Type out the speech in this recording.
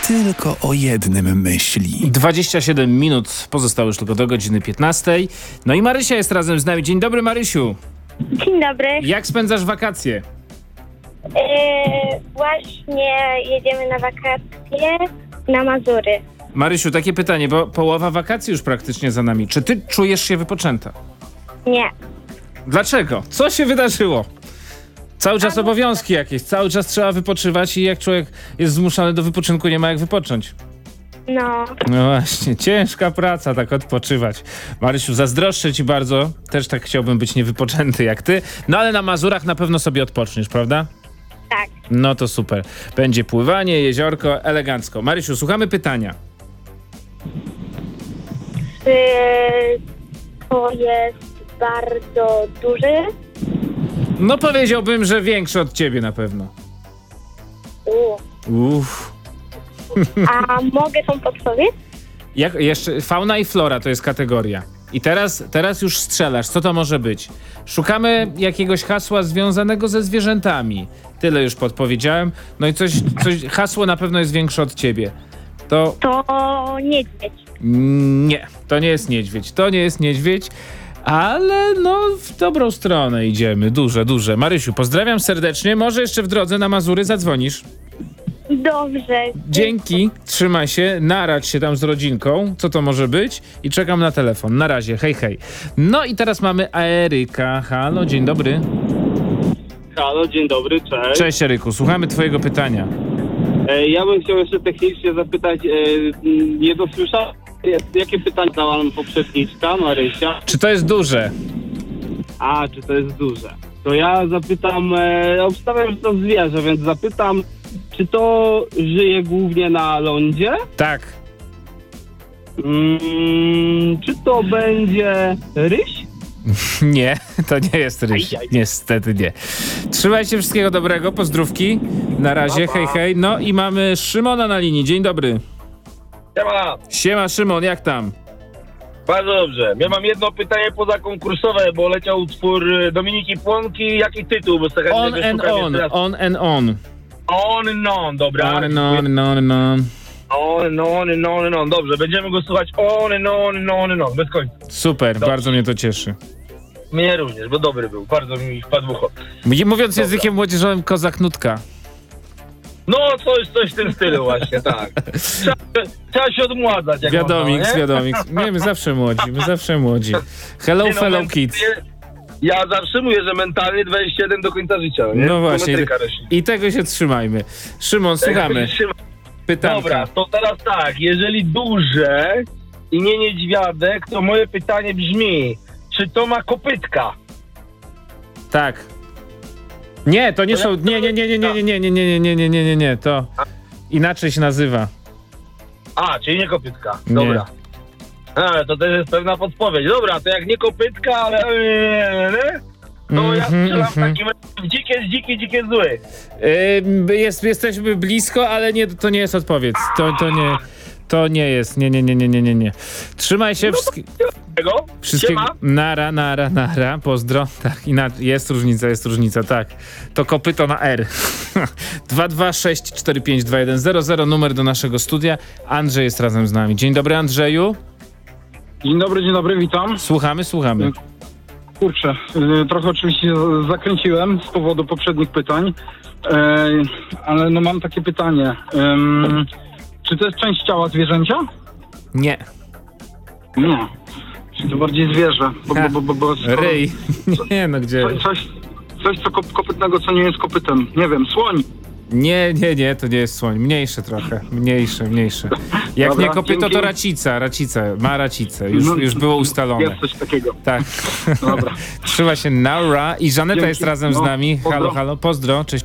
tylko o jednym myśli. 27 minut, pozostało już tylko do godziny 15. No i Marysia jest razem z nami. Dzień dobry, Marysiu. Dzień dobry. Jak spędzasz wakacje? Właśnie jedziemy na wakacje na Mazury. Marysiu, takie pytanie, bo połowa wakacji już praktycznie za nami. Czy ty czujesz się wypoczęta? Nie. Dlaczego? Co się wydarzyło? Cały czas obowiązki jakieś, cały czas trzeba wypoczywać i jak człowiek jest zmuszony do wypoczynku, nie ma jak wypocząć. No. No właśnie, ciężka praca, tak odpoczywać. Marysiu, zazdroszczę ci bardzo, też tak chciałbym być niewypoczęty jak ty, no ale na Mazurach na pewno sobie odpoczniesz, prawda? Tak. No to super. Będzie pływanie, jeziorko, elegancko. Marysiu, słuchamy pytania. Czy to jest bardzo duży? No powiedziałbym, że większy od ciebie na pewno. Uff. A mogę tą podpowiedź? Jak jeszcze fauna i flora to jest kategoria. I teraz już strzelasz. Co to może być? Szukamy jakiegoś hasła związanego ze zwierzętami. Tyle już podpowiedziałem. No i coś hasło na pewno jest większe od ciebie. To niedźwiedź. nie, to nie jest niedźwiedź. To nie jest niedźwiedź, ale no w dobrą stronę idziemy. Duże. Marysiu, pozdrawiam serdecznie. Może jeszcze w drodze na Mazury zadzwonisz. Dobrze. Dzięki, trzymaj się, narać się tam z rodzinką, co to może być i czekam na telefon. Na razie, hej. No i teraz mamy Eryka. Halo, dzień dobry. Halo, dzień dobry, cześć. Cześć Eryku, słuchamy twojego pytania. Ja bym chciał jeszcze technicznie zapytać, nie dosłyszałem, jakie pytanie dała nam poprzedniczka, Marysia? Czy to jest duże? A, czy to jest duże? To ja zapytam, obstawiam, że to zwierzę, więc zapytam, czy to żyje głównie na lądzie? Tak. Czy to będzie ryś? Nie, to nie jest ryś. Ajaj. Niestety nie. Trzymajcie, wszystkiego dobrego, pozdrówki. Na razie, hej. No i mamy Szymona na linii. Dzień dobry. Siema Szymon, jak tam? Bardzo dobrze. Ja mam jedno pytanie pozakonkursowe, bo leciał utwór Dominiki Płonki. Jaki tytuł? Bo sobie On and on. On and on, dobra. On. On. Dobrze, będziemy go słuchać on and on, bez końca. Super, Dobrze. bardzo mnie to cieszy. Mnie również, bo dobry był. Bardzo mi wpadł w ucho. Mówiąc językiem młodzieżowym, kozak nutka. No, coś w tym stylu właśnie, tak. Trzeba się odmładzać. Jak Wiadomix. Nie, my zawsze młodzi. Hello, Nie no, fellow kids. Ja zawsze mówię, że mentalnie 27 do końca życia, nie? No właśnie. Metryka rośnie. I tego się trzymajmy. Szymon, słuchamy. Pytanka. Dobra, to teraz tak, jeżeli duże i nie niedźwiadek, to moje pytanie brzmi, czy to ma kopytka? Tak. Nie, to nie są... Nie, to inaczej się nazywa. A, czyli nie kopytka, Nie. dobra. A, to też jest pewna podpowiedź. Dobra, to jak nie kopytka, ale... to ja strzelam w takim razie dzikie zły. Jesteśmy blisko, ale nie, to nie jest odpowiedź. To nie jest. Nie. Trzymaj się. Wszystkiego. Nara. Pozdro. Tak, jest różnica, tak. To kopyto na R. 226452100, numer do naszego studia. Andrzej jest razem z nami. Dzień dobry, Andrzeju. Dzień dobry, witam. Słuchamy. Kurczę, trochę oczywiście zakręciłem z powodu poprzednich pytań, ale no mam takie pytanie. Czy to jest część ciała zwierzęcia? Nie. Nie. Czy to bardziej zwierzę? Bo Ryj. Nie, no gdzie? Coś co kopytnego, co nie jest kopytem. Nie wiem, słoń. Nie, to nie jest słoń. Mniejsze trochę. Mniejsze. Jak Dobra, nie kopyto, dzięki. to racica. Ma racicę. Już było ustalone. Jest coś takiego. Tak. Dobra. Trzyma się Naura i Żaneta Dzięki. jest razem z nami. Pozdro. Halo, pozdro. Cześć.